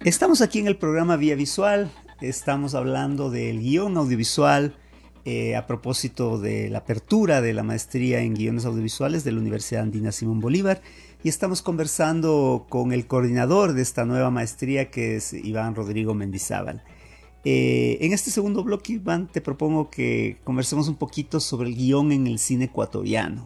Estamos aquí en el programa Vía Visual, estamos hablando del guión audiovisual a propósito de la apertura de la maestría en guiones audiovisuales de la Universidad Andina Simón Bolívar y estamos conversando con el coordinador de esta nueva maestría que es Iván Rodrigo Mendizábal. En este segundo bloque, Iván, te propongo que conversemos un poquito sobre el guión en el cine ecuatoriano.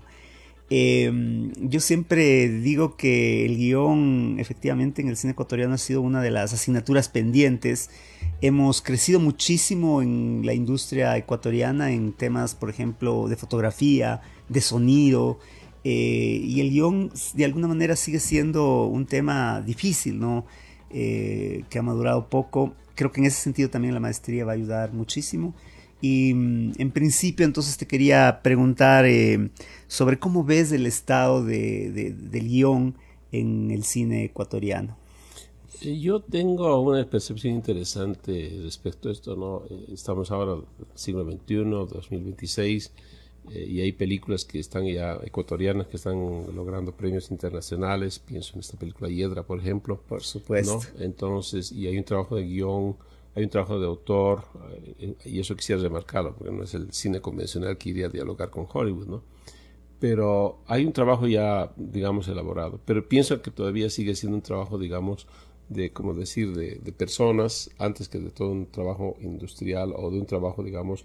Yo siempre digo que el guión efectivamente en el cine ecuatoriano ha sido una de las asignaturas pendientes. Hemos crecido muchísimo en la industria ecuatoriana en temas, por ejemplo, de fotografía, de sonido, y el guión de alguna manera sigue siendo un tema difícil, ¿no? Que ha madurado poco. Creo que en ese sentido también la maestría va a ayudar muchísimo. Y en principio entonces te quería preguntar sobre cómo ves el estado del guión en el cine ecuatoriano. Yo tengo una percepción interesante respecto a esto, ¿no? Estamos ahora en el siglo XXI, 2026, y hay películas que están ya ecuatorianas que están logrando premios internacionales. Pienso en esta película Hiedra, por ejemplo, Por ¿no? supuesto. Entonces, y hay un trabajo de guión, hay un trabajo de autor, y eso quisiera remarcarlo, porque no es el cine convencional que iría a dialogar con Hollywood, ¿no? Pero hay un trabajo ya, digamos, elaborado. Pero pienso que todavía sigue siendo un trabajo, digamos, de, como decir, de personas, antes que de todo un trabajo industrial o de un trabajo, digamos,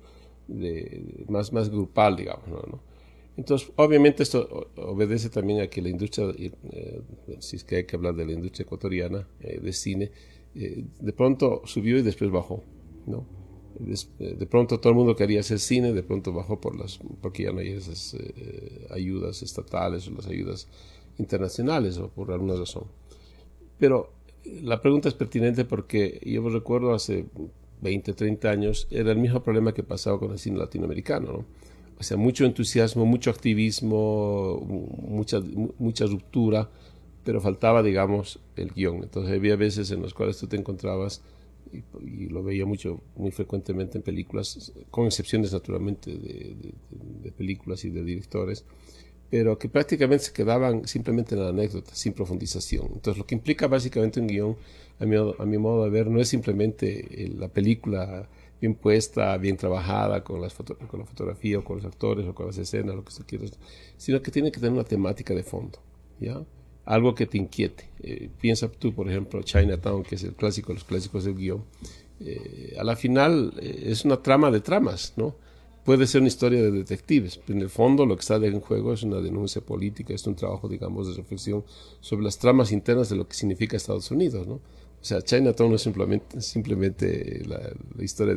más grupal, digamos, ¿no? Entonces, obviamente esto obedece también a que la industria, si es que hay que hablar de la industria ecuatoriana de cine, de pronto subió y después bajó, ¿no? De pronto todo el mundo quería hacer cine, de pronto bajó porque ya no hay esas ayudas estatales o las ayudas internacionales o por alguna razón. Pero la pregunta es pertinente porque yo recuerdo hace 20, 30 años era el mismo problema que pasaba con el cine latinoamericano, ¿no? O sea, mucho entusiasmo, mucho activismo, mucha ruptura, pero faltaba, digamos, el guión. Entonces había veces en las cuales tú te encontrabas, y lo veía muy frecuentemente en películas, con excepciones naturalmente de películas y de directores, pero que prácticamente se quedaban simplemente en la anécdota, sin profundización. Entonces, lo que implica básicamente un guión, a mi modo de ver, no es simplemente la película bien puesta, bien trabajada, con la fotografía, o con los actores, o con las escenas, lo que tú quieras, sino que tiene que tener una temática de fondo, ¿ya? Algo que te inquiete. Piensa tú, por ejemplo, Chinatown, que es el clásico de los clásicos del guión. A la final es una trama de tramas, ¿no? Puede ser una historia de detectives, pero en el fondo lo que está en juego es una denuncia política, es un trabajo, digamos, de reflexión sobre las tramas internas de lo que significa Estados Unidos, ¿no? O sea, Chinatown no es simplemente la historia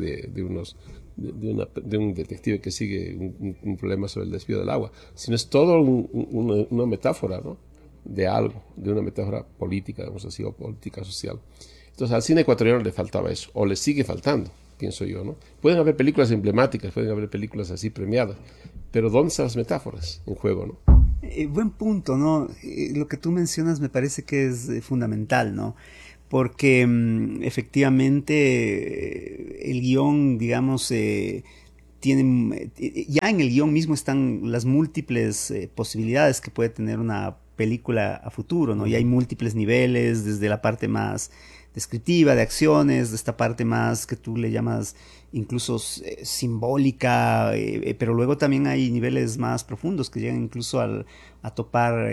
de un detective que sigue un problema sobre el desvío del agua, sino es todo una metáfora, ¿no? De algo, de una metáfora política, digamos así, o política social. Entonces al cine ecuatoriano le faltaba eso, o le sigue faltando, pienso yo, ¿no? Pueden haber películas emblemáticas, pueden haber películas así premiadas, pero ¿dónde están las metáforas en juego, no? Buen punto, ¿no? Lo que tú mencionas me parece que es fundamental, ¿no? Porque efectivamente el guión, digamos, tiene, ya en el guión mismo están las múltiples posibilidades que puede tener una película a futuro, ¿no? Y hay múltiples niveles, desde la parte más descriptiva de acciones, de esta parte más que tú le llamas incluso simbólica, pero luego también hay niveles más profundos que llegan incluso a topar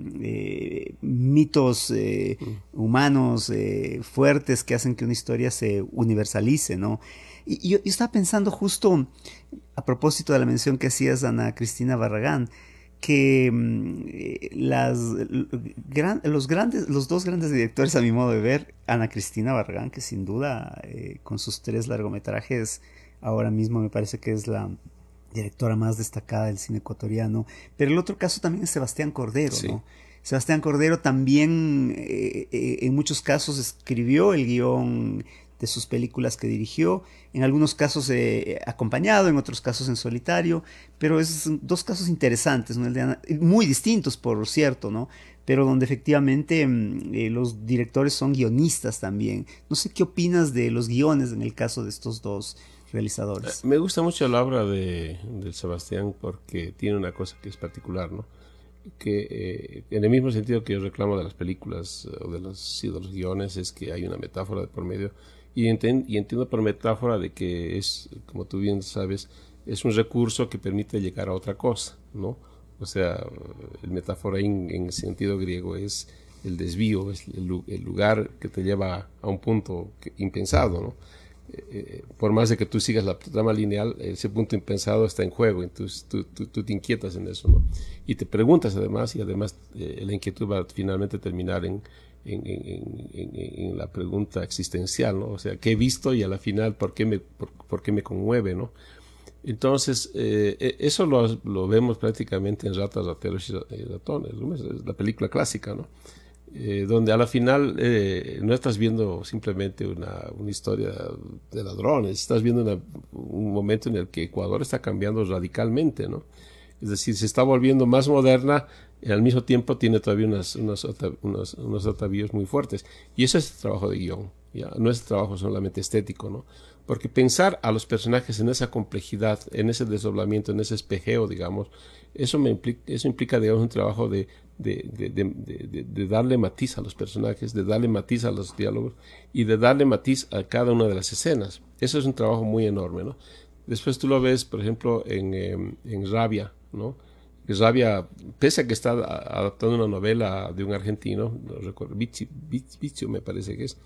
mitos humanos fuertes que hacen que una historia se universalice, ¿no? Y yo estaba pensando justo a propósito de la mención que hacías Ana Cristina Barragán, que los dos grandes directores a mi modo de ver, Ana Cristina Barragán, que sin duda con sus tres largometrajes ahora mismo me parece que es la directora más destacada del cine ecuatoriano, pero el otro caso también es Sebastián Cordero, Sí. ¿no? Sebastián Cordero también en muchos casos escribió el guión de sus películas que dirigió, en algunos casos acompañado, en otros casos en solitario, pero es dos casos interesantes, ¿no? Muy distintos, por cierto, ¿no? Pero donde efectivamente los directores son guionistas también. No sé qué opinas de los guiones en el caso de estos dos realizadores. Me gusta mucho la obra de Sebastián porque tiene una cosa que es particular, ¿no? en el mismo sentido que yo reclamo de las películas o de los guiones, es que hay una metáfora de por medio, y entiendo por metáfora de que es, como tú bien sabes, es un recurso que permite llegar a otra cosa, ¿no? O sea, el metáfora en sentido griego es el desvío, es el lugar que te lleva a un punto impensado, ¿no? Por más de que tú sigas la trama lineal, ese punto impensado está en juego, entonces tú te inquietas en eso, ¿no? Y te preguntas además, y además la inquietud va a finalmente terminar en la pregunta existencial, ¿no? O sea, ¿qué he visto? Y a la final, ¿por qué me conmueve, ¿no? Entonces, eso lo vemos prácticamente en Ratas, Rateros y Ratones, ¿no? Es la película clásica, ¿no? Donde a la final no estás viendo simplemente una historia de ladrones, estás viendo un momento en el que Ecuador está cambiando radicalmente, ¿no? Es decir, se está volviendo más moderna y al mismo tiempo tiene todavía unos atavíos muy fuertes. Y eso es el trabajo de guión, ¿ya? No es trabajo solamente estético, ¿no? Porque pensar a los personajes en esa complejidad, en ese desdoblamiento, en ese espejeo, digamos, eso implica, digamos, un trabajo de darle matiz a los personajes, de darle matiz a los diálogos y de darle matiz a cada una de las escenas. Eso es un trabajo muy enorme, ¿no? Después tú lo ves, por ejemplo, en Rabia, ¿no? Rabia, pese a que está adaptando una novela de un argentino, no recuerdo, Vizio me parece que es,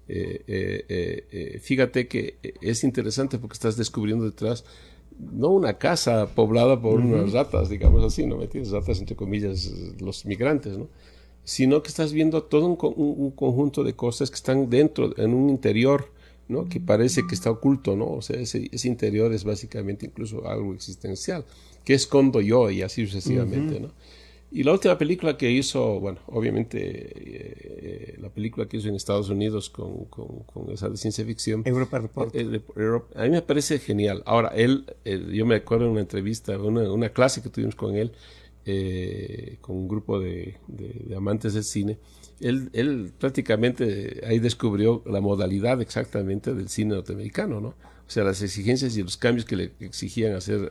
fíjate que es interesante porque estás descubriendo detrás no una casa poblada por unas ratas, digamos así, ¿no? ¿Me entiendes? Ratas entre comillas, los migrantes, ¿no? Sino que estás viendo todo un conjunto de cosas que están dentro, en un interior, ¿no? Que parece que está oculto, ¿no? O sea, ese interior es básicamente incluso algo existencial. ¿Qué escondo yo? Y así sucesivamente, ¿no? Y la última película que hizo, bueno, obviamente la película que hizo en Estados Unidos con esa de ciencia ficción, Europa Report, a mí me parece genial. Ahora, yo me acuerdo en una entrevista, una clase que tuvimos con él, con un grupo de amantes del cine. Él prácticamente ahí descubrió la modalidad exactamente del cine norteamericano, ¿no? O sea, las exigencias y los cambios que le exigían hacer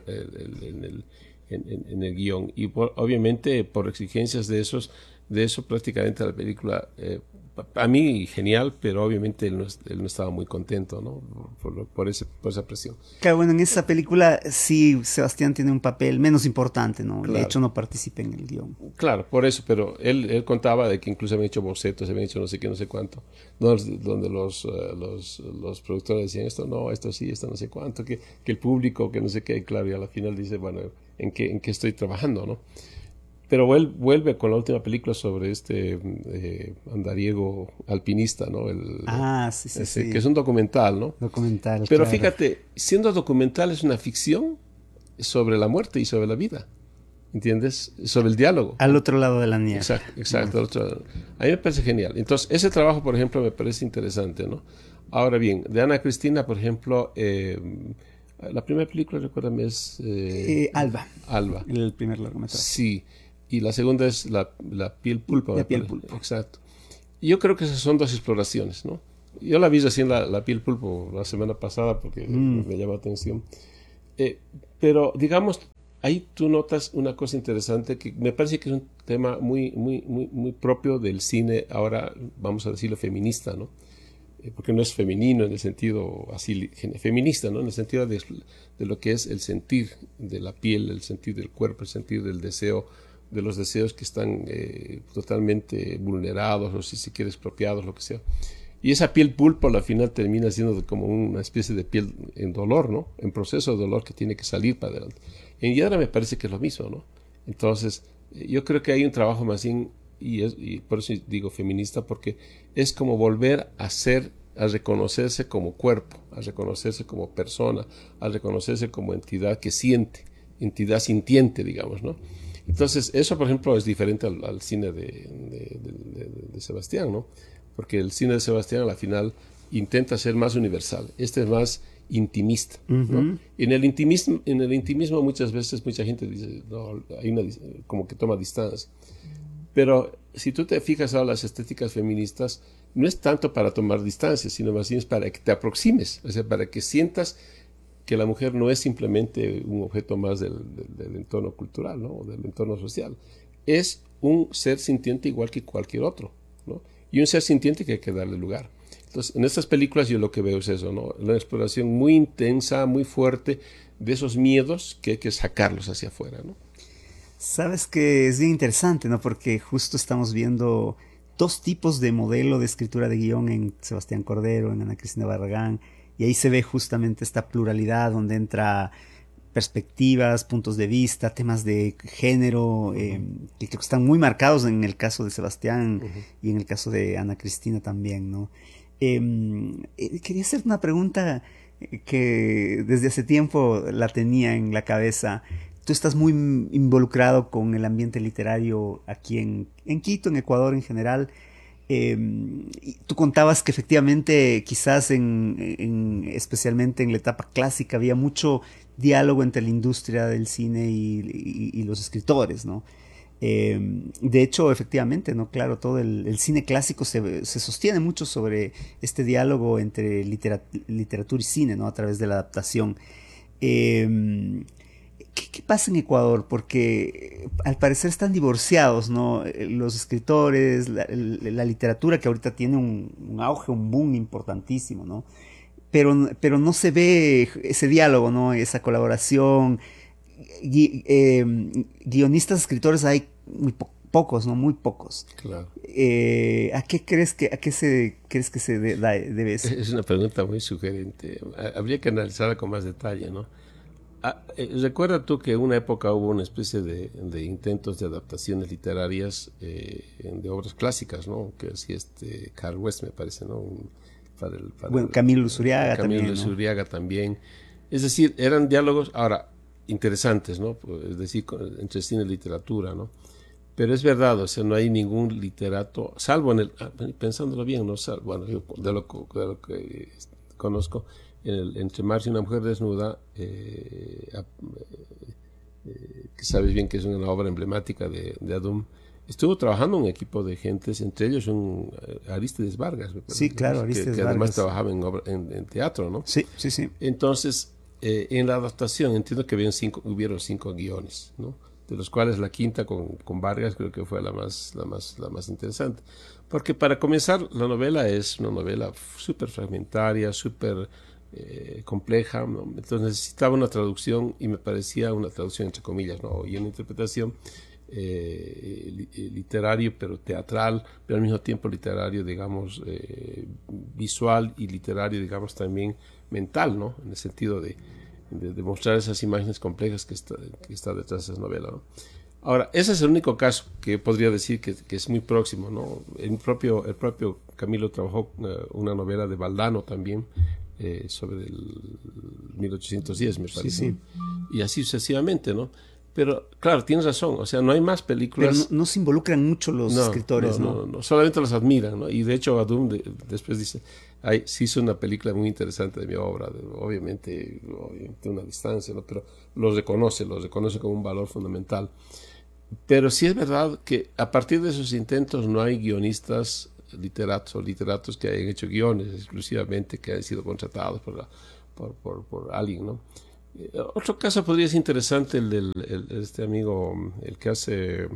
en el guión. Y obviamente por exigencias de eso prácticamente la película, a mí genial, pero obviamente él no estaba muy contento, ¿no? Por esa presión. Claro, bueno, en esa película sí Sebastián tiene un papel menos importante, ¿no? Claro. De hecho no participa en el guión. Claro, por eso, pero él contaba de que incluso habían hecho bocetos, habían hecho no sé qué, no sé cuánto, donde los productores decían esto no, esto sí, esto no sé cuánto, que el público, que no sé qué, claro, y a la final dice, bueno, ¿en qué estoy trabajando, no? Pero él vuelve con la última película sobre este andariego alpinista, ¿no? Sí. Que es un documental, ¿no? Documental, pero claro. Fíjate, siendo documental es una ficción sobre la muerte y sobre la vida, ¿entiendes? Sobre el diálogo. Al otro lado de la nieve. Exacto. A mí me parece genial. Entonces, ese trabajo, por ejemplo, me parece interesante, ¿no? Ahora bien, de Ana Cristina, por ejemplo, la primera película, recuérdame, es... Alba. Alba. El primer largometraje. Sí. Y la segunda es La piel pulpa. La piel pulpa. Exacto. Y yo creo que esas son dos exploraciones, ¿no? Yo la vi recién la piel pulpo la semana pasada porque me llama la atención. Pero, digamos, ahí tú notas una cosa interesante que me parece que es un tema muy propio del cine, ahora vamos a decirlo feminista, ¿no? Porque no es femenino en el sentido así, feminista, ¿no? En el sentido de lo que es el sentir de la piel, el sentir del cuerpo, el sentir del deseo, de los deseos que están totalmente vulnerados o si se quiere expropiados, lo que sea. Y esa piel pulpo al final termina siendo como una especie de piel en dolor, ¿no? En proceso de dolor que tiene que salir para adelante. En Hiedra me parece que es lo mismo, ¿no? Entonces, yo creo que hay un trabajo más bien, y por eso digo feminista, porque es como volver a reconocerse como cuerpo, a reconocerse como persona, a reconocerse como entidad que siente, entidad sintiente, digamos, ¿no? Entonces, eso, por ejemplo, es diferente al cine de Sebastián, ¿no? Porque el cine de Sebastián, a la final, intenta ser más universal. Este es más intimista, ¿no? En el intimismo muchas veces mucha gente dice, no, como que toma distancia. Pero si tú te fijas a las estéticas feministas, no es tanto para tomar distancia, sino más bien es para que te aproximes, o sea, para que sientas que la mujer no es simplemente un objeto más del entorno cultural, ¿no? O del entorno social, es un ser sintiente igual que cualquier otro, ¿no? Y un ser sintiente que hay que darle lugar. Entonces, en estas películas yo lo que veo es eso, ¿no? Una exploración muy intensa, muy fuerte de esos miedos que hay que sacarlos hacia afuera, ¿no? Sabes que es bien interesante, ¿no? Porque justo estamos viendo dos tipos de modelo de escritura de guión en Sebastián Cordero, en Ana Cristina Barragán, y ahí se ve justamente esta pluralidad donde entra perspectivas, puntos de vista, temas de género, que creo que están muy marcados en el caso de Sebastián y en el caso de Ana Cristina también, ¿no? Quería hacer una pregunta que desde hace tiempo la tenía en la cabeza. Tú estás muy involucrado con el ambiente literario aquí en Quito, en Ecuador en general. Y tú contabas que efectivamente quizás especialmente en la etapa clásica había mucho diálogo entre la industria del cine y los escritores, ¿no? De hecho, efectivamente, ¿no? Claro, todo el cine clásico se sostiene mucho sobre este diálogo entre literatura y cine, ¿no? A través de la adaptación. ¿Qué pasa en Ecuador? Porque al parecer están divorciados, ¿no? Los escritores, la literatura que ahorita tiene un auge, un boom importantísimo, ¿no? Pero no se ve ese diálogo, ¿no? Esa colaboración. Guionistas, escritores hay muy pocos, ¿no? Muy pocos. Claro. ¿A qué crees crees que se debe eso? Es una pregunta muy sugerente. Habría que analizarla con más detalle, ¿no? Recuerda tú que en una época hubo una especie de intentos de adaptaciones literarias de obras clásicas, ¿no? Que así Carl West, me parece, ¿no? Bueno, Camilo Luzuriaga también, Camilo Luzuriaga también. Es decir, eran diálogos, ahora, interesantes, ¿no? Es decir, entre cine y literatura, ¿no? Pero es verdad, o sea, no hay ningún literato, salvo pensándolo bien, ¿no? Bueno, yo de lo que conozco, entre Marcia y una mujer desnuda, que sabes bien que es una obra emblemática de Adum, estuvo trabajando un equipo de gentes, entre ellos Arístides Vargas, me parece, sí, claro, Arístides que Vargas. Además trabajaba en teatro, ¿no? Sí, sí, sí. Entonces, en la adaptación entiendo que hubieron 5 guiones, ¿no? De los cuales la quinta con Vargas creo que fue la más interesante. Porque para comenzar, la novela es una novela súper fragmentaria, súper compleja, ¿no? Entonces necesitaba una traducción y me parecía una traducción entre comillas, ¿no? Y una interpretación literario pero teatral, pero al mismo tiempo literario, digamos, visual y literario, digamos, también mental, ¿no? En el sentido de mostrar esas imágenes complejas que está detrás de esa novela, ¿no? Ahora, ese es el único caso que podría decir que es muy próximo, ¿no? El propio Camilo trabajó una novela de Valdano también, sobre el 1810, me parece. Sí, sí. Y así sucesivamente, ¿no? Pero, claro, tienes razón, o sea, no hay más películas. Pero no se involucran mucho los escritores, ¿no? No, solamente los admiran, ¿no? Y de hecho, Adum después dice, sí hizo una película muy interesante de mi obra, obviamente una distancia, ¿no? Pero los reconoce como un valor fundamental. Pero sí es verdad que a partir de esos intentos no hay guionistas literatos que hayan hecho guiones exclusivamente, que hayan sido contratados por alguien, ¿no? Otro caso podría ser interesante, este amigo, el que hace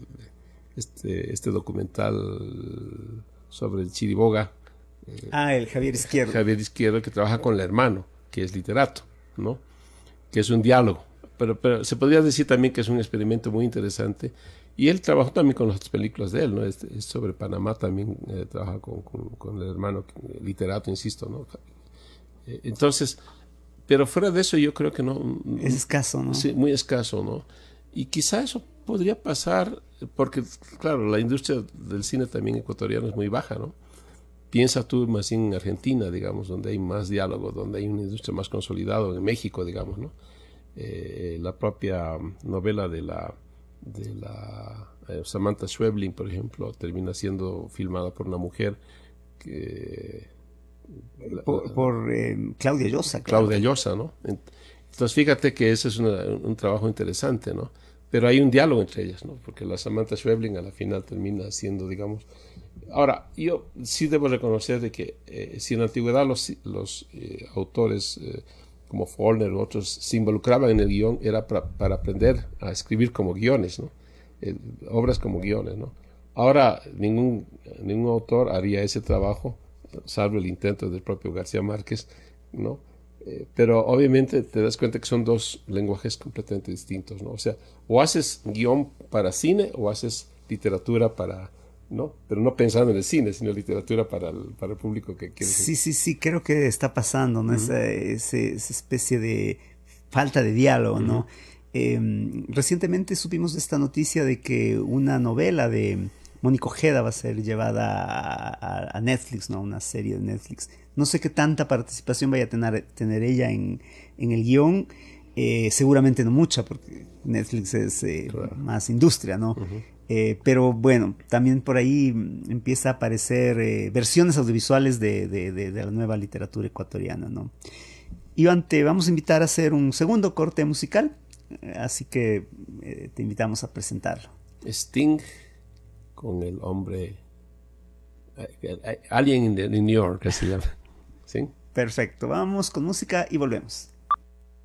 este documental sobre el Chiriboga. El Javier Izquierdo. Javier Izquierdo, que trabaja con el hermano, que es literato, ¿no? Que es un diálogo. Pero se podría decir también que es un experimento muy interesante. Y él trabajó también con las películas de él, ¿no? Es sobre Panamá también, trabaja con el hermano literato, insisto, ¿no? Entonces, pero fuera de eso yo creo que no. Es escaso, ¿no? Sí, muy escaso, ¿no? Y quizá eso podría pasar, porque, claro, la industria del cine también ecuatoriano es muy baja, ¿no? Piensa tú más bien en Argentina, digamos, donde hay más diálogo, donde hay una industria más consolidada, en México, digamos, ¿no? La propia novela de la Samantha Schweblin, por ejemplo, termina siendo filmada por una mujer que por Claudia Llosa. Claro. Claudia Llosa, ¿no? Entonces fíjate que ese es un trabajo interesante, ¿no? Pero hay un diálogo entre ellas, ¿no? Porque la Samantha Schweblin a la final termina siendo, digamos. Ahora, yo sí debo reconocer de que si en la antigüedad los autores como Faulkner u otros se involucraban en el guión, era para aprender a escribir como guiones, ¿no? obras como guiones, ¿no? Ahora, ningún autor haría ese trabajo, salvo el intento del propio García Márquez, ¿no? Pero obviamente te das cuenta que son dos lenguajes completamente distintos, ¿no? O sea, o haces guión para cine o haces literatura para, ¿no? Pero no pensando en el cine, sino literatura para el público que quiere. Sí, sí, sí, creo que está pasando, ¿no? Esa especie de falta de diálogo, ¿no? Recientemente supimos de esta noticia de que una novela de Mónica Ojeda va a ser llevada a Netflix, ¿no? Una serie de Netflix. No sé qué tanta participación vaya a tener ella en el guión. Seguramente no mucha, porque Netflix es Claro. más industria, ¿no? Pero bueno, también por ahí empieza a aparecer versiones audiovisuales de la nueva literatura ecuatoriana, ¿no? Iván, te vamos a invitar a hacer un segundo corte musical, así que te invitamos a presentarlo. Sting con el hombre, Alien in New York, que se llama. ¿Sí? Perfecto, vamos con música y volvemos.